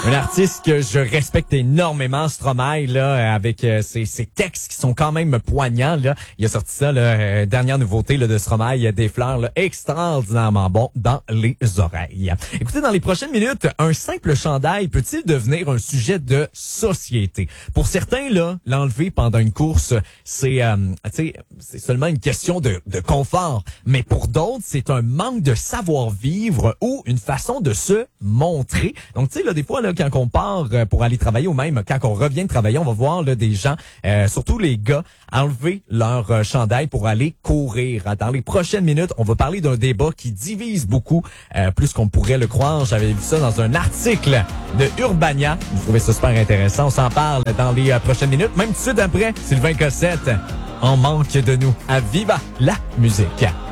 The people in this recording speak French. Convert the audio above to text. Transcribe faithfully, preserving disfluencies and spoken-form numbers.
Un artiste que je respecte énormément, Stromae, là, avec euh, ses, ses textes qui sont quand même poignants. Là. Il a sorti ça, là, euh, dernière nouveauté là, de Stromae, il y a des fleurs là, extraordinairement bon dans les oreilles. Écoutez, dans les prochaines minutes, un simple chandail peut-il devenir un sujet de société? Pour certains, là, l'enlever pendant une course, c'est, euh, tu sais, c'est seulement une question de, de confort. Mais pour d'autres, c'est un manque de savoir-vivre ou une façon de se montrer. Donc, tu sais, là, des fois, là, quand on part pour aller travailler ou même quand on revient de travailler, on va voir là, des gens, euh, surtout les gars, enlever leur euh, chandail pour aller courir. Dans les prochaines minutes, on va parler d'un débat qui divise beaucoup, euh, plus qu'on pourrait le croire. J'avais vu ça dans un article de Urbania. Je trouvais ça super intéressant. On s'en parle dans les euh, prochaines minutes. Même tout de suite après, Sylvain Cossette, en manque de nous à Viva la musique.